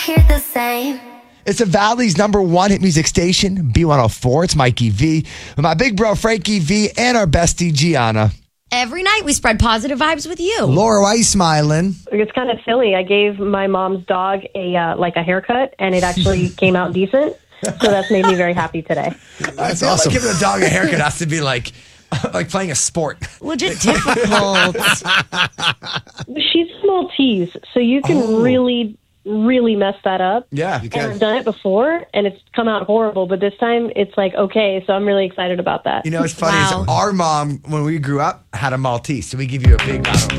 hear the same. It's the Valley's #1 hit music station, B104. It's Mikey V with my big bro Frankie V and our bestie Gianna. Every night we spread positive vibes with you. Laura, why are you smiling? It's kind of silly. I gave my mom's dog a haircut, and it actually came out decent. So that's made me very happy today. That's awesome. Like giving a dog a haircut has to be like playing a sport. Legit difficult. She's a Maltese, so you can really mess that up. Yeah. And I've done it before, and it's come out horrible, but this time it's like, okay, so I'm really excited about that. You know, it's funny. Wow. Our mom, when we grew up, had a Maltese, so we give you a big round of